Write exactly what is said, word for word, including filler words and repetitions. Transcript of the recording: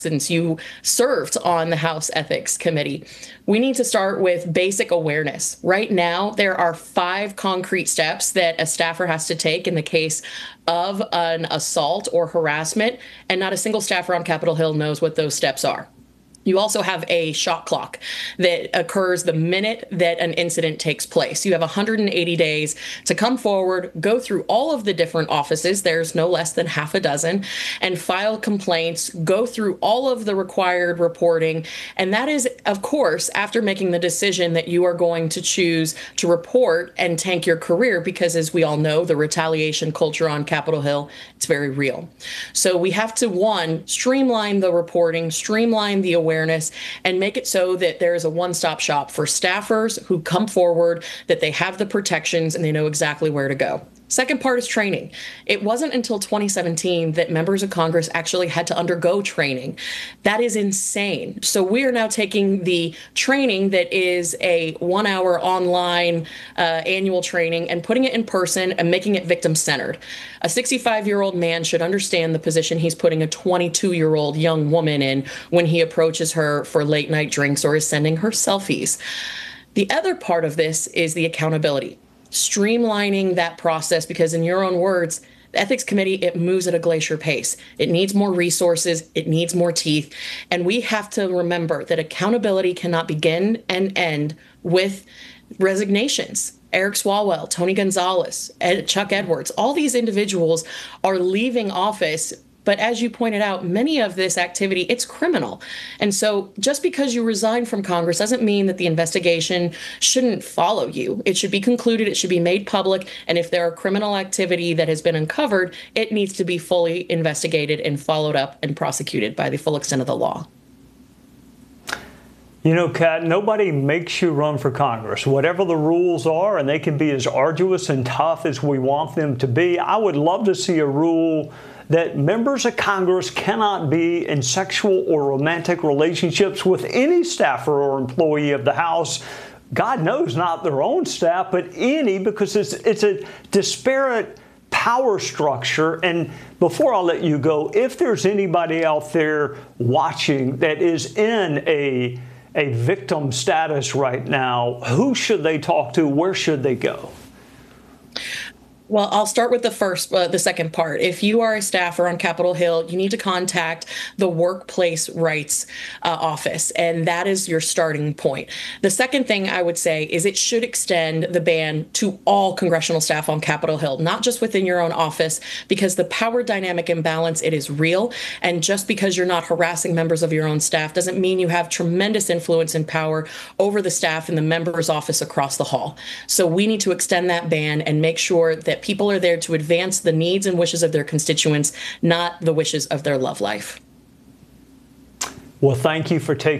since you served on the House Ethics Committee. We need to start with basic awareness. Right now, there are five concrete steps that a staffer has to take in the case of an assault or harassment, and not a single staffer on Capitol Hill knows what those steps are. You also have a shot clock that occurs the minute that an incident takes place. You have one hundred eighty days to come forward, go through all of the different offices, there's no less than half a dozen, and file complaints, go through all of the required reporting. And that is, of course, after making the decision that you are going to choose to report and tank your career, because as we all know, the retaliation culture on Capitol Hill, it's very real. So we have to, one, streamline the reporting, streamline the awareness, awareness and make it so that there is a one-stop shop for staffers who come forward, that they have the protections and they know exactly where to go. Second part is training. It wasn't until twenty seventeen that members of Congress actually had to undergo training. That is insane. So we are now taking the training that is a one-hour online uh, annual training and putting it in person and making it victim-centered. A sixty-five-year-old man should understand the position he's putting a twenty-two-year-old young woman in when he approaches her for late-night drinks or is sending her selfies. The other part of this is the accountability. Streamlining that process, because in your own words, the Ethics Committee, it moves at a glacier pace. It needs more resources. It needs more teeth. And we have to remember that accountability cannot begin and end with resignations. Eric Swalwell, Tony Gonzalez, Ed, Chuck Edwards, all these individuals are leaving office. But as you pointed out, many of this activity, it's criminal. And so just because you resign from Congress doesn't mean that the investigation shouldn't follow you. It should be concluded. It should be made public. And if there are criminal activity that has been uncovered, it needs to be fully investigated and followed up and prosecuted by the full extent of the law. You know, Kat, nobody makes you run for Congress. Whatever the rules are, and they can be as arduous and tough as we want them to be, I would love to see a rule that members of Congress cannot be in sexual or romantic relationships with any staffer or employee of the House. God knows, not their own staff, but any, because it's, it's a disparate power structure. And before I let you go, if there's anybody out there watching that is in a, a victim status right now, who should they talk to? Where should they go? Well, I'll start with the first, uh, the second part. If you are a staffer on Capitol Hill, you need to contact the Workplace Rights uh, Office, and that is your starting point. The second thing I would say is it should extend the ban to all congressional staff on Capitol Hill, not just within your own office, because the power dynamic imbalance, it is real. And just because you're not harassing members of your own staff doesn't mean you have tremendous influence and power over the staff in the member's office across the hall. So we need to extend that ban and make sure that people are there to advance the needs and wishes of their constituents, not the wishes of their love life. Well, thank you for taking